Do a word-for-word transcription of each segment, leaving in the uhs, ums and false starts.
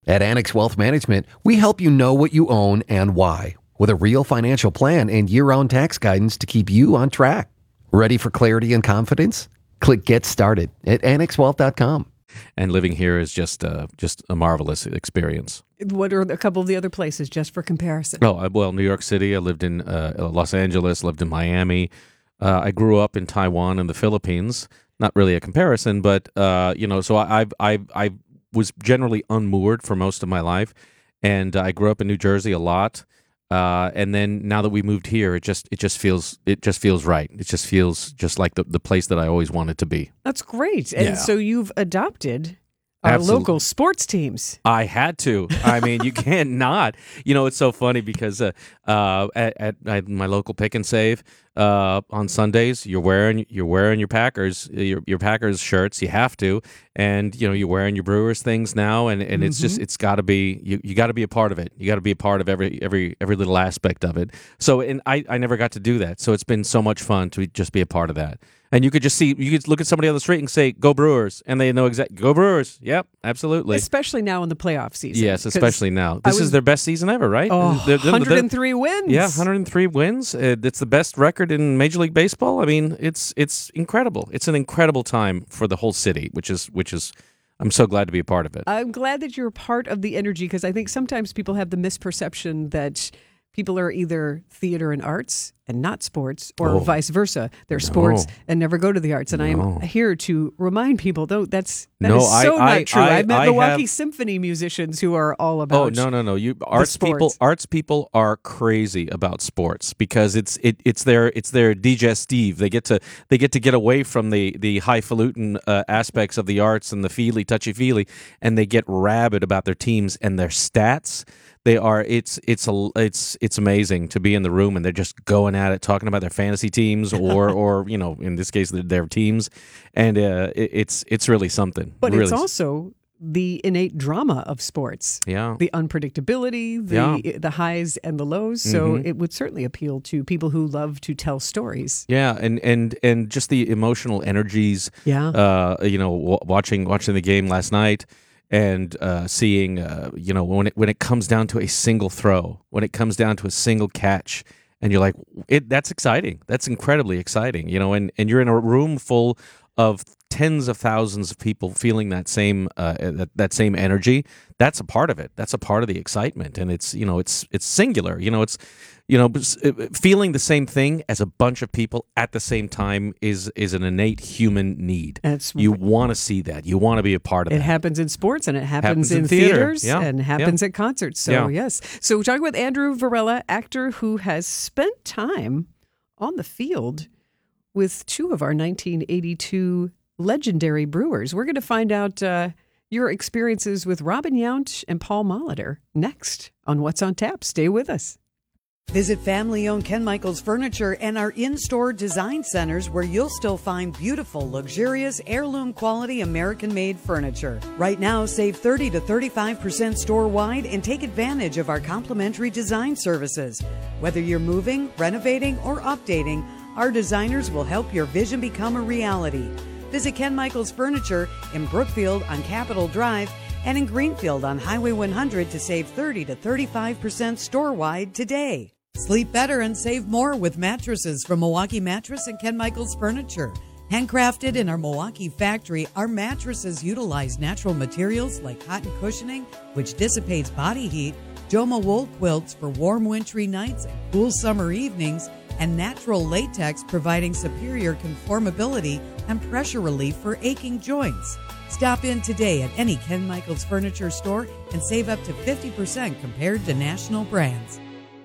At Annex Wealth Management, we help you know what you own and why, with a real financial plan and year-round tax guidance to keep you on track. Ready for clarity and confidence? Click Get Started at annex wealth dot com. And living here is just uh, just a marvelous experience. What are a couple of the other places, just for comparison? Oh, I- well, New York City. I lived in uh, Los Angeles, lived in Miami. Uh, I grew up in Taiwan and the Philippines. Not really a comparison, but, uh, you know, so I, I, I, I was generally unmoored for most of my life. And I grew up in New Jersey a lot. Uh, and then now that we moved here, it just it just feels it just feels right. It just feels just like the, the place that I always wanted to be. That's great. And Yeah. so you've adopted our Absolutely. local sports teams. I had to. I mean, you can't not. You know, it's so funny because uh, uh, at, at, at my local Pick and Save uh, on Sundays, you're wearing you're wearing your Packers your your Packers shirts. You have to, and you know you're wearing your Brewers things now, and, and it's just it's got to be you, you got to be a part of it. You got to be a part of every every every little aspect of it. So, and I I never got to do that. So it's been so much fun to just be a part of that. And you could just see, you could look at somebody on the street and say, "Go Brewers," and they know exactly. Go Brewers! Yep, absolutely. Especially now in the playoff season. Yes, 'Cause especially now. I This was- is their best season ever, right? Oh, They're- they're- one they're- hundred three wins. Yeah, one hundred three wins. Uh, it's the best record in Major League Baseball. I mean, it's it's incredible. It's an incredible time for the whole city, which is which is. I'm so glad to be a part of it. I'm glad that you're part of the energy, because I think sometimes people have the misperception that people are either theater and arts and not sports, or Oh. vice versa. They're sports No. and never go to the arts. And I No. am here to remind people, though, that's that No, is so I- I- not true. I- I've met I Milwaukee have- Symphony musicians who are all about. Oh no no no! You arts sports. people arts people are crazy about sports because it's it it's their it's their digestive. They get to they get to get away from the the highfalutin uh, aspects of the arts and the feely touchy feely, and they get rabid about their teams and their stats. They are it's it's a it's it's amazing to be in the room and they're just going at it, talking about their fantasy teams or or you know in this case their, their teams, and uh, it, it's it's really something. But really. it's also the innate drama of sports. Yeah. The unpredictability, the Yeah. the highs and the lows. So Mhm. it would certainly appeal to people who love to tell stories. Yeah, and, and, and just the emotional energies. Yeah. Uh, you know, w- watching watching the game last night and uh, seeing, uh, you know, when it when it comes down to a single throw, when it comes down to a single catch, and you're like, it that's exciting. That's incredibly exciting. You know, and, and you're in a room full of tens of thousands of people feeling that same uh, that, that same energy. That's a part of it. That's a part of the excitement, and it's you know it's it's singular. You know it's you know feeling the same thing as a bunch of people at the same time is is an innate human need. That's you want to see that. You want to be a part of It that. happens in sports, and it happens, Happens in in theater. theaters, Yeah. and happens at concerts. So, Yeah. yes. So, we're talking with Andrew Varela, actor who has spent time on the field with two of our nineteen eighty-two legendary Brewers. We're going to find out uh, your experiences with Robin Yount and Paul Molitor next on What's on Tap. Stay with us. Visit family-owned Ken Michaels Furniture and our in-store design centers, where you'll still find beautiful, luxurious, heirloom-quality American-made furniture. Right now, save thirty to thirty-five percent store-wide and take advantage of our complimentary design services. Whether you're moving, renovating, or updating, our designers will help your vision become a reality. Visit Ken Michaels Furniture in Brookfield on Capitol Drive and in Greenfield on Highway one hundred to save thirty to thirty-five percent store-wide today. Sleep better and save more with mattresses from Milwaukee Mattress and Ken Michaels Furniture. Handcrafted in our Milwaukee factory, our mattresses utilize natural materials like cotton cushioning, which dissipates body heat, Joma wool quilts for warm wintry nights and cool summer evenings, and natural latex providing superior conformability and pressure relief for aching joints. Stop in today at any Ken Michaels Furniture store and save up to fifty percent compared to national brands.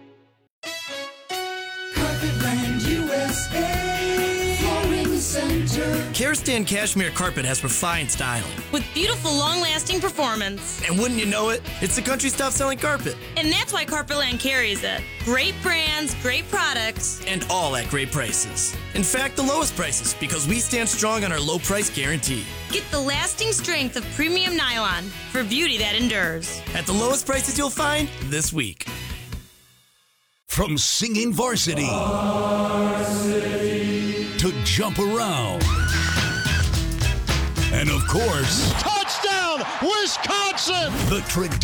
Carpetland U S A Flooring Center. Karastan Cashmere Carpet has refined styling. With beautiful, long-lasting performance. And wouldn't you know it, it's the country's top-selling carpet. And that's why Carpetland carries it. Great brands, great products. And all at great prices. In fact, the lowest prices, because we stand strong on our low price guarantee. Get the lasting strength of premium nylon for beauty that endures. At the lowest prices you'll find this week. From singing varsity, varsity to jump around. And of course, touchdown, Wisconsin! The tradition.